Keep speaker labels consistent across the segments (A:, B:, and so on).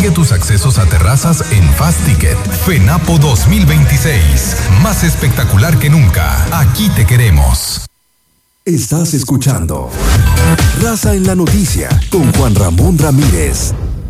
A: Consigue tus accesos a terrazas en Fast Ticket. FENAPO 2026. Más espectacular que nunca. Aquí te queremos.
B: Estás escuchando Raza en la Noticia con Juan Ramón Ramírez.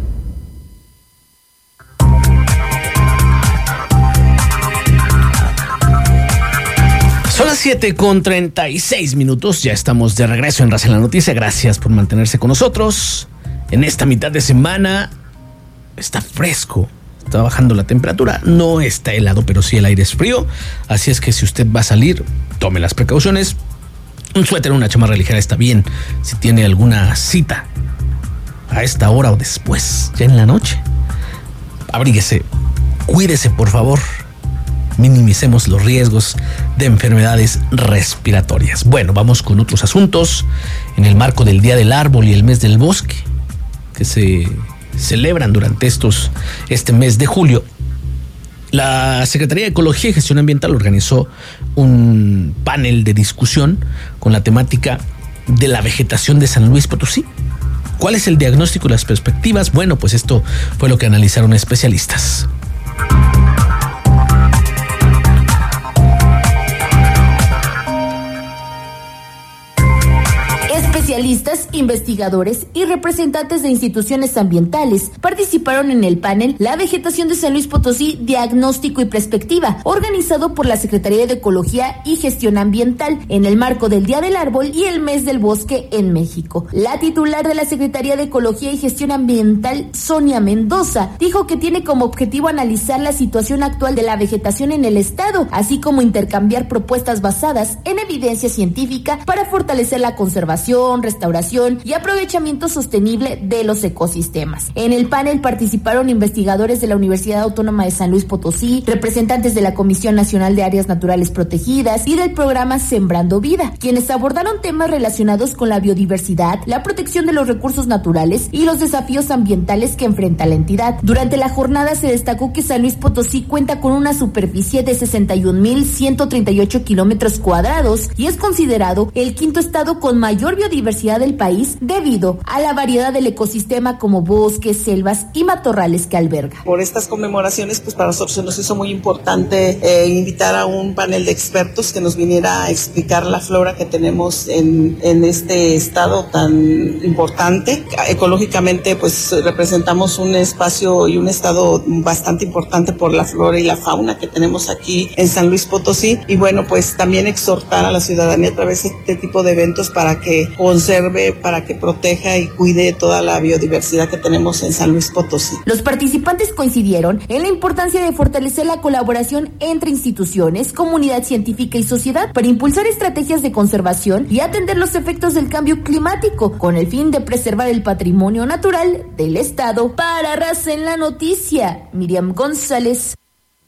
C: Son las 7:36. Ya estamos de regreso en Raza en la Noticia. Gracias por mantenerse con nosotros. En esta mitad de semana está fresco, está bajando la temperatura. No está helado, pero sí el aire es frío. Así es que si usted va a salir, tome las precauciones. Un suéter o una chamarra ligera está bien. Si tiene alguna cita a esta hora o después, ya en la noche, abríguese, cuídese por favor. Minimicemos los riesgos de enfermedades respiratorias. Bueno, vamos con otros asuntos. En el marco del Día del Árbol y el Mes del Bosque, que se celebran durante este mes de julio, la Secretaría de Ecología y Gestión Ambiental organizó un panel de discusión con la temática de la vegetación de San Luis Potosí. ¿Cuál es el diagnóstico y las perspectivas? Bueno, pues esto fue lo que analizaron especialistas.
D: Especialistas, investigadores y representantes de instituciones ambientales participaron en el panel La vegetación de San Luis Potosí, diagnóstico y perspectiva, organizado por la Secretaría de Ecología y Gestión Ambiental en el marco del Día del Árbol y el Mes del Bosque en México. La titular de la Secretaría de Ecología y Gestión Ambiental, Sonia Mendoza, dijo que tiene como objetivo analizar la situación actual de la vegetación en el estado, así como intercambiar propuestas basadas en evidencia científica para fortalecer la conservación, restauración y aprovechamiento sostenible de los ecosistemas. En el panel participaron investigadores de la Universidad Autónoma de San Luis Potosí, representantes de la Comisión Nacional de Áreas Naturales Protegidas y del programa Sembrando Vida, quienes abordaron temas relacionados con la biodiversidad, la protección de los recursos naturales y los desafíos ambientales que enfrenta la entidad. Durante la jornada se destacó que San Luis Potosí cuenta con una superficie de 61,138 kilómetros cuadrados y es considerado el quinto estado con mayor biodiversidad del país debido a la variedad del ecosistema como bosques, selvas y matorrales que alberga.
E: Por estas conmemoraciones, pues para nosotros se nos hizo muy importante invitar a un panel de expertos que nos viniera a explicar la flora que tenemos en este estado tan importante. Ecológicamente, pues representamos un espacio y un estado bastante importante por la flora y la fauna que tenemos aquí en San Luis Potosí. Y bueno, pues también exhortar a la ciudadanía a través de este tipo de eventos para que conserve, para que proteja y cuide toda la biodiversidad que tenemos en San Luis Potosí.
D: Los participantes coincidieron en la importancia de fortalecer la colaboración entre instituciones, comunidad científica y sociedad para impulsar estrategias de conservación y atender los efectos del cambio climático con el fin de preservar el patrimonio natural del estado. Para Raza en la Noticia, Miriam González.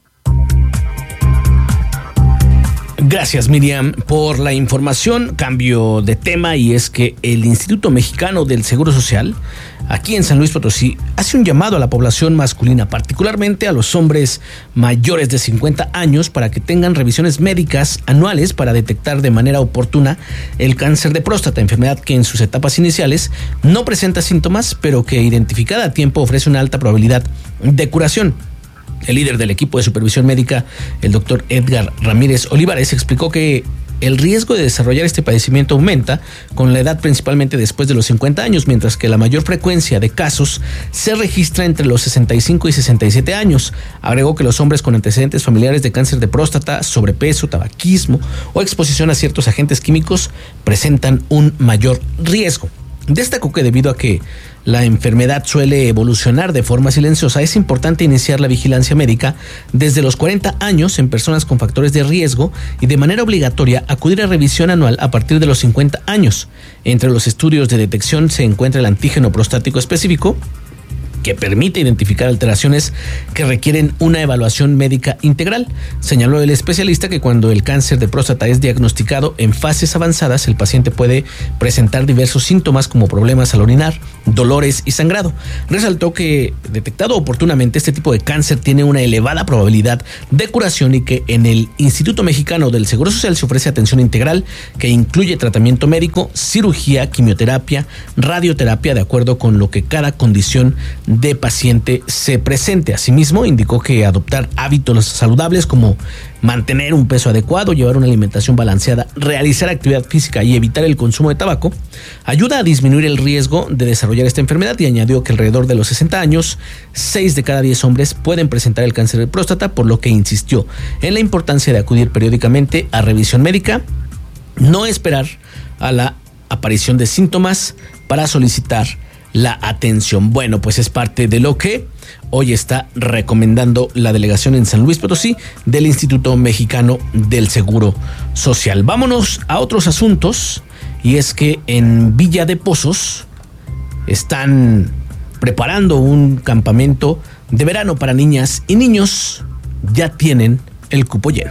C: Gracias, Miriam, por la información. Cambio de tema, y es que el Instituto Mexicano del Seguro Social, aquí en San Luis Potosí, hace un llamado a la población masculina, particularmente a los hombres mayores de 50 años, para que tengan revisiones médicas anuales para detectar de manera oportuna el cáncer de próstata, enfermedad que en sus etapas iniciales no presenta síntomas, pero que identificada a tiempo ofrece una alta probabilidad de curación. El líder del equipo de supervisión médica, el doctor Edgar Ramírez Olivares, explicó que el riesgo de desarrollar este padecimiento aumenta con la edad, principalmente después de los 50 años, mientras que la mayor frecuencia de casos se registra entre los 65 y 67 años. Agregó que los hombres con antecedentes familiares de cáncer de próstata, sobrepeso, tabaquismo o exposición a ciertos agentes químicos presentan un mayor riesgo. Destacó que debido a que la enfermedad suele evolucionar de forma silenciosa, es importante iniciar la vigilancia médica desde los 40 años en personas con factores de riesgo y de manera obligatoria acudir a revisión anual a partir de los 50 años. Entre los estudios de detección se encuentra el antígeno prostático específico, que permite identificar alteraciones que requieren una evaluación médica integral. Señaló el especialista que cuando el cáncer de próstata es diagnosticado en fases avanzadas, el paciente puede presentar diversos síntomas como problemas al orinar, dolores y sangrado. Resaltó que, detectado oportunamente, este tipo de cáncer tiene una elevada probabilidad de curación y que en el Instituto Mexicano del Seguro Social se ofrece atención integral que incluye tratamiento médico, cirugía, quimioterapia, radioterapia, de acuerdo con lo que cada condición de paciente se presente. Asimismo, indicó que adoptar hábitos saludables como mantener un peso adecuado, llevar una alimentación balanceada, realizar actividad física y evitar el consumo de tabaco ayuda a disminuir el riesgo de desarrollar esta enfermedad, y añadió que alrededor de los 60 años, 6 de cada 10 hombres pueden presentar el cáncer de próstata, por lo que insistió en la importancia de acudir periódicamente a revisión médica, no esperar a la aparición de síntomas para solicitar la atención. Bueno, pues es parte de lo que hoy está recomendando la delegación en San Luis Potosí del Instituto Mexicano del Seguro Social. Vámonos a otros asuntos, y es que en Villa de Pozos están preparando un campamento de verano para niñas y niños. Ya tienen el cupo lleno.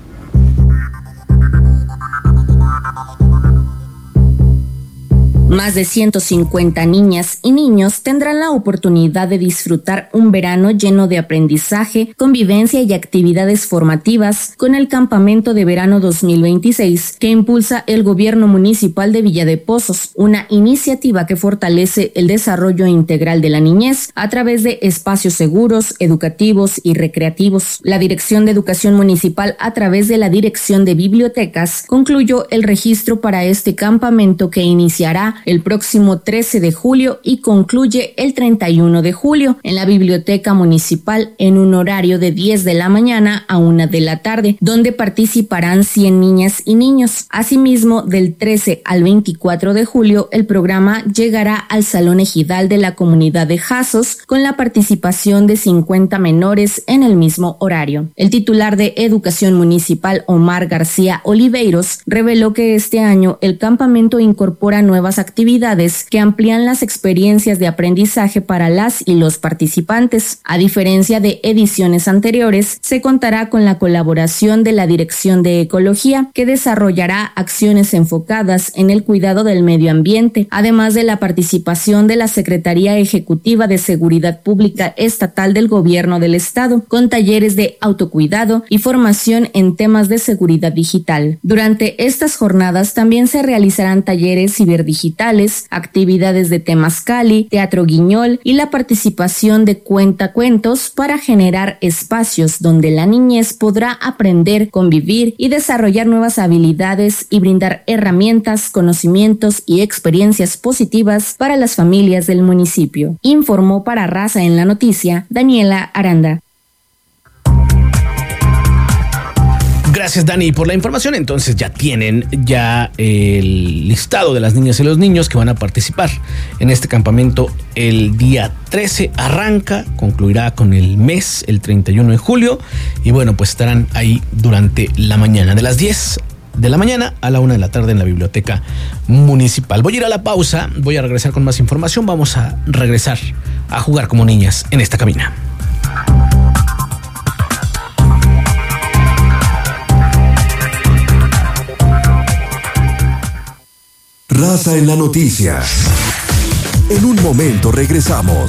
F: Más de 150 niñas y niños tendrán la oportunidad de disfrutar un verano lleno de aprendizaje, convivencia y actividades formativas con el Campamento de Verano 2026 que impulsa el Gobierno Municipal de Villa de Pozos, una iniciativa que fortalece el desarrollo integral de la niñez a través de espacios seguros, educativos y recreativos. La Dirección de Educación Municipal, a través de la Dirección de Bibliotecas, concluyó el registro para este campamento, que iniciará el próximo 13 de julio y concluye el 31 de julio en la Biblioteca Municipal en un horario de 10 de la mañana a 1 de la tarde, donde participarán 100 niñas y niños. Asimismo, del 13 al 24 de julio, el programa llegará al Salón Ejidal de la comunidad de Jazos con la participación de 50 menores en el mismo horario. El titular de Educación Municipal, Omar García Oliveiros, reveló que este año el campamento incorpora nuevas actividades que amplían las experiencias de aprendizaje para las y los participantes. A diferencia de ediciones anteriores, se contará con la colaboración de la Dirección de Ecología, que desarrollará acciones enfocadas en el cuidado del medio ambiente, además de la participación de la Secretaría Ejecutiva de Seguridad Pública Estatal del Gobierno del Estado, con talleres de autocuidado y formación en temas de seguridad digital. Durante estas jornadas también se realizarán talleres ciberdigitales, actividades de temazcali, teatro guiñol y la participación de cuentacuentos para generar espacios donde la niñez podrá aprender, convivir y desarrollar nuevas habilidades y brindar herramientas, conocimientos y experiencias positivas para las familias del municipio. Informó para Raza en la Noticia, Daniela Aranda.
C: Gracias, Dani, por la información. Entonces ya tienen el listado de las niñas y los niños que van a participar en este campamento. El día 13 arranca, concluirá con el mes, el 31 de julio. Y bueno, pues estarán ahí durante la mañana, de las 10 de la mañana a la 1 de la tarde en la Biblioteca Municipal. Voy a ir a la pausa, voy a regresar con más información. Vamos a regresar a jugar como niñas en esta cabina.
B: Raza en la Noticia. En un momento regresamos.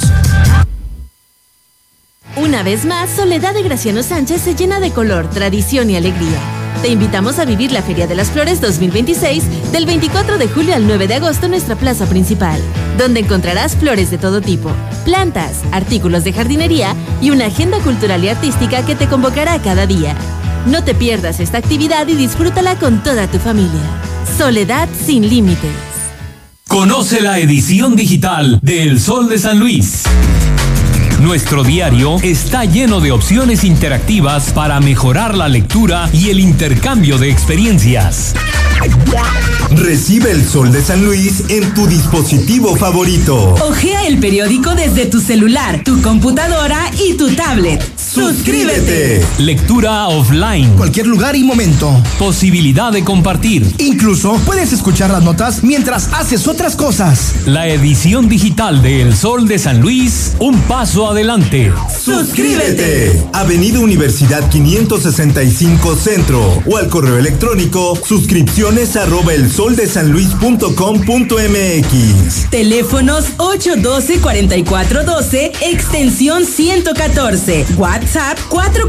G: Una vez más, Soledad de Graciano Sánchez se llena de color, tradición y alegría. Te invitamos a vivir la Feria de las Flores 2026 del 24 de julio al 9 de agosto en nuestra plaza principal, donde encontrarás flores de todo tipo, plantas, artículos de jardinería y una agenda cultural y artística que te convocará cada día. No te pierdas esta actividad y disfrútala con toda tu familia. Soledad sin límites.
H: Conoce la edición digital de El Sol de San Luis. Nuestro diario está lleno de opciones interactivas para mejorar la lectura y el intercambio de experiencias.
B: Recibe El Sol de San Luis en tu dispositivo favorito.
I: Ojea el periódico desde tu celular, tu computadora y tu tablet. ¡Suscríbete!
H: Lectura offline.
J: Cualquier lugar y momento.
H: Posibilidad de compartir.
J: Incluso puedes escuchar las notas mientras haces otras cosas.
H: La edición digital de El Sol de San Luis, un paso adelante.
B: ¡Suscríbete! Avenida Universidad 565 Centro o al correo electrónico suscripciones@elsoldesanluis.com.mx.
I: Teléfonos 812-4412, extensión 114. WhatsApp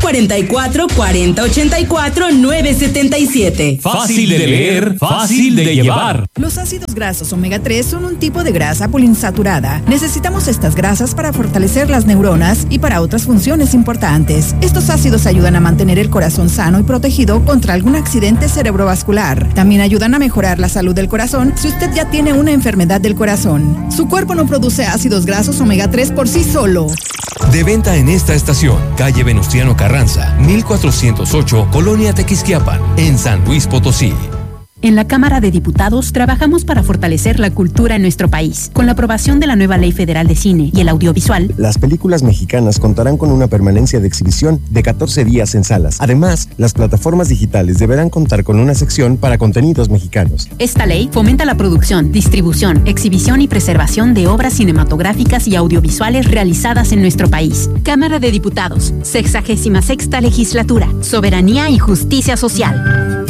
I: 444-4084-977.
H: Fácil de leer, fácil de llevar.
K: Los ácidos grasos omega 3 son un tipo de grasa poliinsaturada. Necesitamos estas grasas para fortalecer las neuronas y para otras funciones importantes. Estos ácidos ayudan a mantener el corazón sano y protegido contra algún accidente cerebrovascular. También ayudan a mejorar la salud del corazón si usted ya tiene una enfermedad del corazón. Su cuerpo no produce ácidos grasos omega 3 por sí solo.
L: De venta en esta estación, calle Venustiano Carranza, 1408, Colonia Tequisquiapan, en San Luis Potosí.
M: En la Cámara de Diputados trabajamos para fortalecer la cultura en nuestro país. Con la aprobación de la nueva Ley Federal de Cine y el Audiovisual,
N: las películas mexicanas contarán con una permanencia de exhibición de 14 días en salas. Además, las plataformas digitales deberán contar con una sección para contenidos mexicanos.
M: Esta ley fomenta la producción, distribución, exhibición y preservación de obras cinematográficas y audiovisuales realizadas en nuestro país. Cámara de Diputados, 66ª Legislatura, Soberanía y Justicia Social.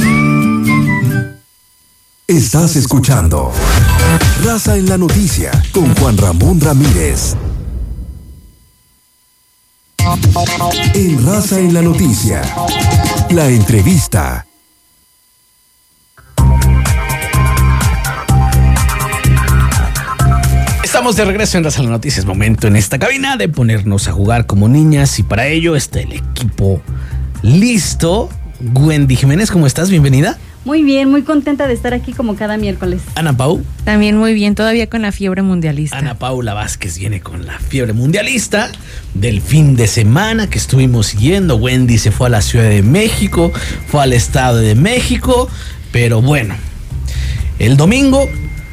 B: Estás escuchando Raza en la Noticia con Juan Ramón Ramírez. En Raza en la Noticia, la entrevista.
C: Estamos de regreso en Raza en la Noticia. Es momento en esta cabina de ponernos a jugar como niñas y para ello está el equipo listo. Wendy Jiménez, ¿cómo estás? Bienvenida.
O: Muy bien, muy contenta de estar aquí como cada miércoles.
C: Ana Pau.
P: También muy bien, todavía con la fiebre mundialista.
C: Ana Paula Vázquez viene con la fiebre mundialista del fin de semana que estuvimos siguiendo. Wendy se fue a la Ciudad de México, fue al Estado de México, pero bueno, el domingo,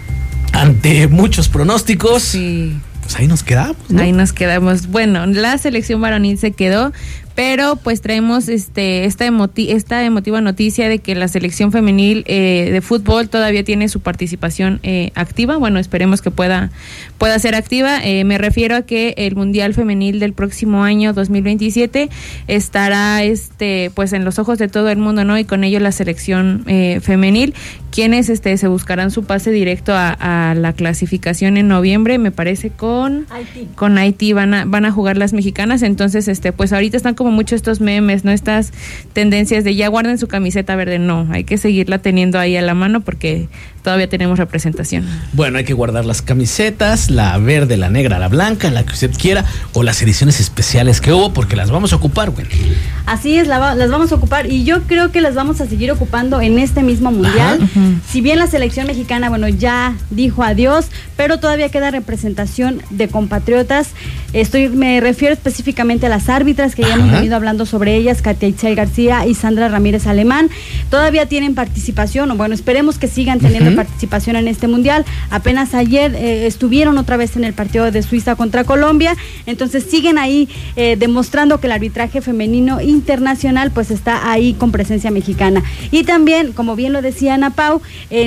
C: ante muchos pronósticos,
P: sí,
C: pues ahí nos quedamos, ¿no?
P: Ahí nos quedamos. Bueno, la selección varonil se quedó, pero pues traemos esta emotiva noticia de que la selección femenil de fútbol todavía tiene su participación activa. Bueno, esperemos que pueda ser activa. Me refiero a que el Mundial Femenil del próximo año 2027 estará pues en los ojos de todo el mundo, ¿no? Y con ello la selección femenil, quienes se buscarán su pase directo a la clasificación en noviembre, me parece con Haití van a jugar las mexicanas. Entonces pues ahorita están como mucho estos memes, ¿no? Estas tendencias de ya guarden su camiseta verde. No, hay que seguirla teniendo ahí a la mano porque todavía tenemos representación.
C: Bueno, hay que guardar las camisetas, la verde, la negra, la blanca, la que usted quiera, o las ediciones especiales que hubo, porque las vamos a ocupar, güey.
O: Así es, las vamos a ocupar y yo creo que las vamos a seguir ocupando en este mismo mundial. Si bien la selección mexicana, bueno, ya dijo adiós, pero todavía queda representación de compatriotas. Me refiero específicamente a las árbitras que ya hemos venido hablando sobre ellas, Katia Itzel García y Sandra Ramírez Alemán. Todavía tienen participación, o bueno, esperemos que sigan teniendo participación en este mundial. Apenas ayer estuvieron otra vez en el partido de Suiza contra Colombia, entonces siguen ahí demostrando que el arbitraje femenino internacional pues está ahí con presencia mexicana. Y también, como bien lo decía Ana Pau,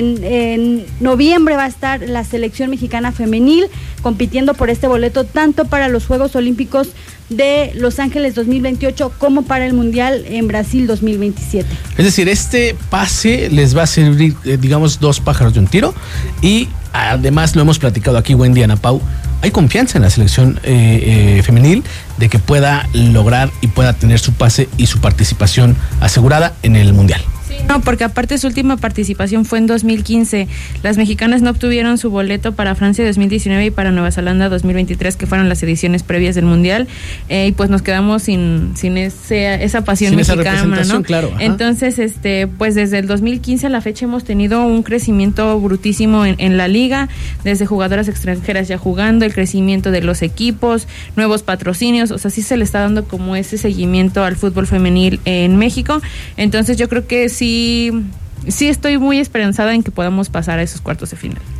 O: en noviembre va a estar la selección mexicana femenil compitiendo por este boleto tanto para los Juegos Olímpicos de Los Ángeles 2028 como para el Mundial en Brasil 2027.
C: Es decir, este pase les va a servir, digamos, dos pájaros de un tiro, y además lo hemos platicado aquí, Wendy, Ana Pau, hay confianza en la selección femenil de que pueda lograr y pueda tener su pase y su participación asegurada en el Mundial.
P: No, porque aparte su última participación fue en 2015. Las mexicanas no obtuvieron su boleto para Francia 2019 y para Nueva Zelanda 2023, que fueron las ediciones previas del Mundial, y pues nos quedamos sin esa pasión mexicana, ¿no?
C: Claro,
P: entonces, pues desde el 2015 a la fecha hemos tenido un crecimiento brutísimo en la liga, desde jugadoras extranjeras ya jugando, el crecimiento de los equipos, nuevos patrocinios, o sea, sí se le está dando como ese seguimiento al fútbol femenil en México. Entonces yo creo que sí estoy muy esperanzada en que podamos pasar a esos cuartos de final.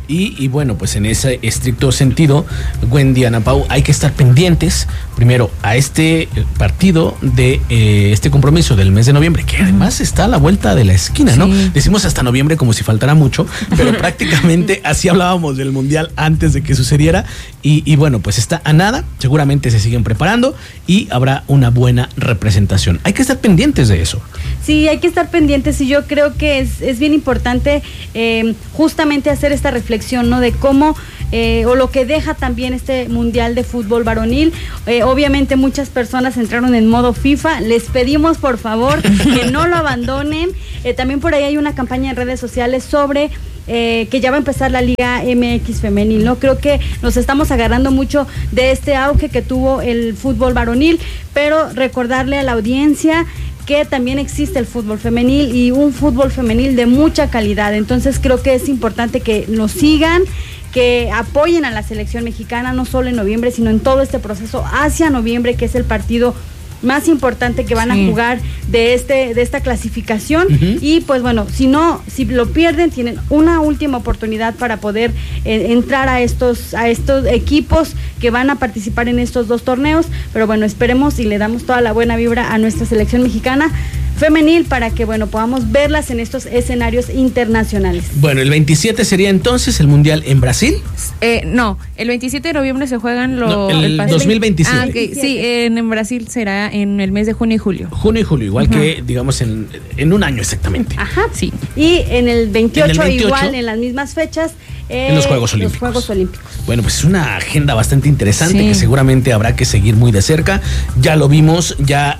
C: Y bueno, pues en ese estricto sentido, Wendy, Ana Pau, hay que estar pendientes primero a este partido de este compromiso del mes de noviembre, que además está a la vuelta de la esquina, ¿no? Decimos hasta noviembre como si faltara mucho, pero prácticamente así hablábamos del Mundial antes de que sucediera. Y bueno, pues está a nada, seguramente se siguen preparando y habrá una buena representación. Hay que estar pendientes de eso.
O: Sí, hay que estar pendientes y yo creo que es bien importante justamente hacer esta reflexión, ¿no? De cómo o lo que deja también este Mundial de Fútbol Varonil. Obviamente muchas personas entraron en modo FIFA, les pedimos por favor que no lo abandonen. También por ahí hay una campaña en redes sociales sobre que ya va a empezar la Liga MX femenil, ¿no? Creo que nos estamos agarrando mucho de este auge que tuvo el fútbol varonil, pero recordarle a la audiencia que también existe el fútbol femenil y un fútbol femenil de mucha calidad. Entonces creo que es importante que nos sigan, que apoyen a la selección mexicana, no solo en noviembre, sino en todo este proceso hacia noviembre, que es el partido más importante que van a jugar de esta clasificación. Y pues bueno, si lo pierden, tienen una última oportunidad para poder entrar a estos equipos que van a participar en estos 2 torneos. Pero bueno, esperemos y le damos toda la buena vibra a nuestra selección mexicana femenil para que bueno podamos verlas en estos escenarios internacionales.
C: Bueno, el 27 sería entonces el Mundial en Brasil.
P: No, el 27 de noviembre se juegan
C: el 2027.
P: Ah, okay. Sí, en Brasil será en el mes de junio y julio.
C: Junio y julio, igual que digamos en un año exactamente.
O: Ajá, sí. Y en el 28 igual, en las mismas fechas.
C: En los Juegos Olímpicos. Bueno, pues es una agenda bastante interesante que seguramente habrá que seguir muy de cerca. Ya lo vimos, ya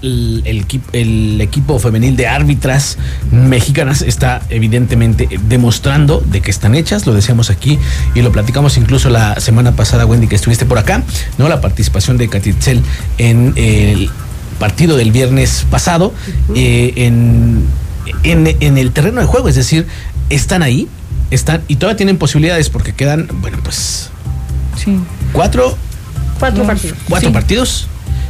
C: el equipo femenil de árbitras mexicanas está evidentemente demostrando de que están hechas. Lo decíamos aquí y lo platicamos incluso la semana pasada, Wendy, que estuviste por acá, ¿no? La participación de Catitzel en el partido del viernes pasado, en el terreno de juego, es decir, están ahí. Y todavía tienen posibilidades porque quedan, bueno, pues 4 partidos. 4 partidos.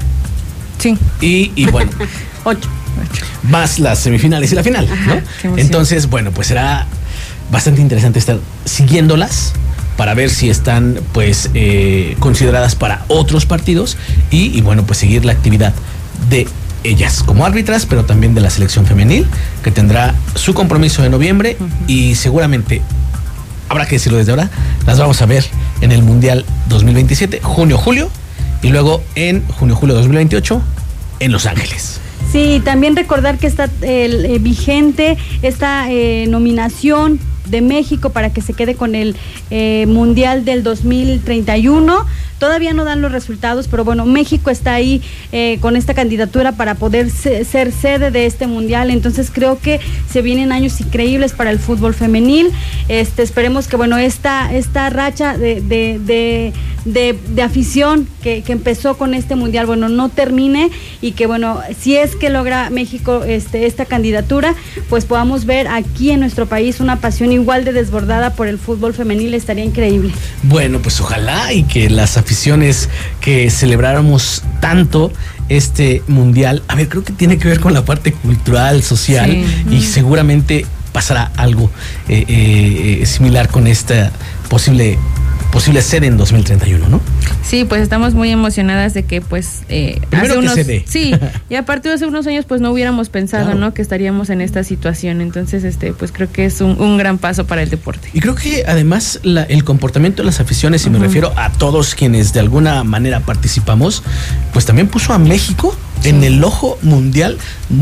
P: Sí.
C: Y bueno,
O: 8.
C: Más las semifinales y la final, ¿no? Entonces, bueno, pues será bastante interesante estar siguiéndolas para ver si están pues consideradas para otros partidos y bueno, pues seguir la actividad de ellas como árbitras, pero también de la selección femenil, que tendrá su compromiso de noviembre y seguramente, habrá que decirlo desde ahora, las vamos a ver en el Mundial 2027, junio-julio, y luego en junio-julio 2028 en Los Ángeles.
O: Sí, también recordar que está vigente esta nominación de México para que se quede con el Mundial del 2031. Todavía no dan los resultados, pero bueno, México está ahí con esta candidatura para poder ser sede de este mundial. Entonces creo que se vienen años increíbles para el fútbol femenil. Esperemos que bueno esta racha de afición que empezó con este mundial, bueno, no termine y que bueno, si es que logra México esta candidatura, pues podamos ver aquí en nuestro país una pasión igual de desbordada por el fútbol femenil. Estaría increíble.
C: Bueno, pues ojalá y que las aficiones que celebráramos tanto este mundial, a ver, creo que tiene que ver con la parte cultural, social, y seguramente pasará algo similar con esta posible sede en 2031, ¿no?
P: Sí, pues estamos muy emocionadas de que pues
C: hace unos
P: sí, y aparte de hace unos años pues no hubiéramos pensado, ¿no? Que estaríamos en esta situación. Entonces pues creo que es un gran paso para el deporte.
C: Y creo que además el comportamiento de las aficiones, y me refiero a todos quienes de alguna manera participamos, pues también puso a México en el ojo mundial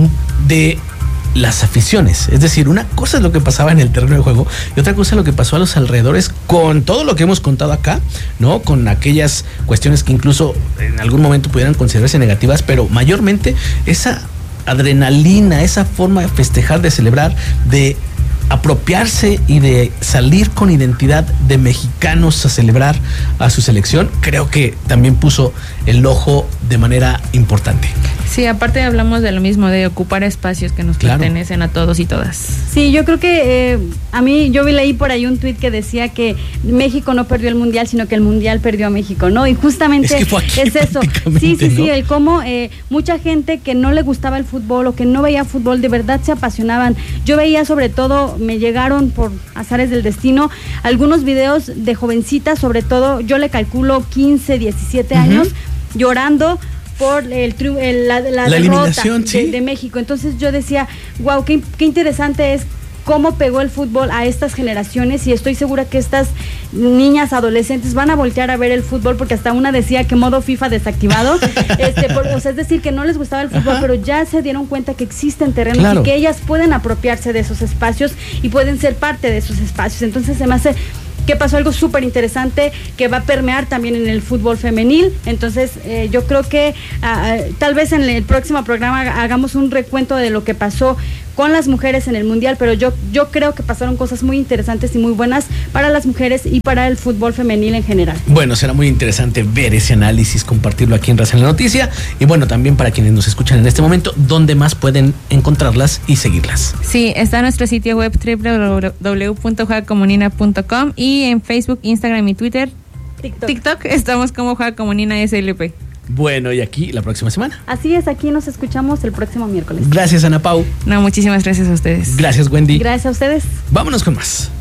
C: de las aficiones. Es decir, una cosa es lo que pasaba en el terreno de juego y otra cosa es lo que pasó a los alrededores, con todo lo que hemos contado acá, ¿no? Con aquellas cuestiones que incluso en algún momento pudieran considerarse negativas, pero mayormente esa adrenalina, esa forma de festejar, de celebrar, de apropiarse y de salir con identidad de mexicanos a celebrar a su selección, creo que también puso el ojo de manera importante.
P: Sí, aparte hablamos de lo mismo, de ocupar espacios que nos pertenecen a todos y todas.
O: Sí, yo creo que yo leí por ahí un tuit que decía que México no perdió el Mundial, sino que el Mundial perdió a México, ¿no? Y justamente es eso. Sí, ¿no? El cómo mucha gente que no le gustaba el fútbol o que no veía fútbol, de verdad se apasionaban. Yo veía, sobre todo, me llegaron por azares del destino algunos videos de jovencitas, sobre todo, yo le calculo 15, 17 años, llorando por la derrota de México. Entonces yo decía, wow, qué interesante es cómo pegó el fútbol a estas generaciones, y estoy segura que estas niñas, adolescentes van a voltear a ver el fútbol, porque hasta una decía que modo FIFA desactivado, o sea, es decir, que no les gustaba el fútbol, pero ya se dieron cuenta que existen terrenos y que ellas pueden apropiarse de esos espacios y pueden ser parte de esos espacios. Entonces se me hace que pasó algo súper interesante que va a permear también en el fútbol femenil. Entonces yo creo que tal vez en el próximo programa hagamos un recuento de lo que pasó con las mujeres en el Mundial, pero yo creo que pasaron cosas muy interesantes y muy buenas para las mujeres y para el fútbol femenil en general.
C: Bueno, será muy interesante ver ese análisis, compartirlo aquí en Raza en la Noticia, y bueno, también para quienes nos escuchan en este momento, ¿dónde más pueden encontrarlas y seguirlas?
P: Sí, está nuestro sitio web www.juegacomunina.com, y en Facebook, Instagram y Twitter, TikTok estamos como Juega Comunina SLP.
C: Bueno, y aquí la próxima semana.
O: Así es, aquí nos escuchamos el próximo miércoles.
C: Gracias, Ana Pau.
P: No, muchísimas gracias a ustedes.
C: Gracias, Wendy.
O: Gracias a ustedes.
C: Vámonos con más.